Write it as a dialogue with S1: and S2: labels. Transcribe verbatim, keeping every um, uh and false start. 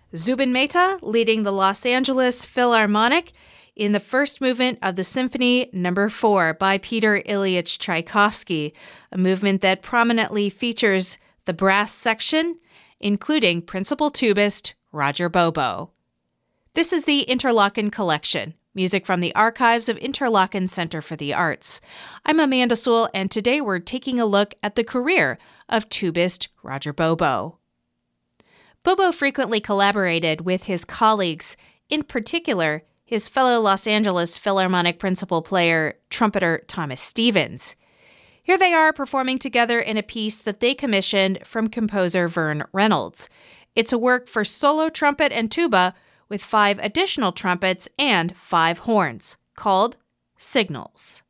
S1: Zubin Mehta leading the Los Angeles Philharmonic in the first movement of the Symphony Number four by Peter Ilyich Tchaikovsky, a movement that prominently features the brass section, including principal tubist Roger Bobo. This is the Interlochen Collection, music from the archives of Interlochen Center for the Arts. I'm Amanda Sewell, and today we're taking a look at the career of tubist Roger Bobo. Bobo frequently collaborated with his colleagues, in particular, his fellow Los Angeles Philharmonic principal player, trumpeter Thomas Stevens. Here they are performing together in a piece that they commissioned from composer Vern Reynolds. It's a work for solo trumpet and tuba with five additional trumpets and five horns, called Signals.